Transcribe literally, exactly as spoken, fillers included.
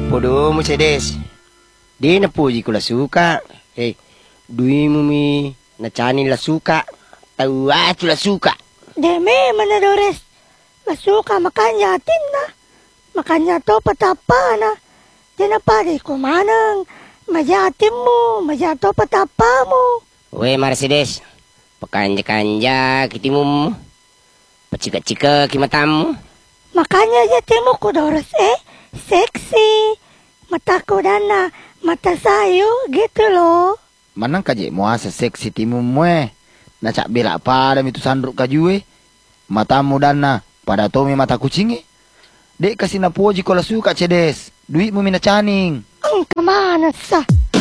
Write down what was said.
Podo mo cedes. Di na puji ko la suka. Eh, dui mo mi na chani la suka. Tawa la suka. Deme manadores. La suka makanya tin na. Makanya to patapa na. Diyan na pare kumanang. Mayatim mo. Mayato patapa mo. We Mercedes. Pakanja-kanja kitimum. Pacika-cika kimatamu. Makanya yatim mo ko Doris eh. Sexy. Mata ko na mata sayo gitu loh. Manang kaje mo asa seksi timu mwe. Na cak bela pada mitu sandruk kajue. Matamu dana pada tomi mata kucingi. Dek kasih na puji kola suka cedes. Duit mu mina caning. Ang kemana sah?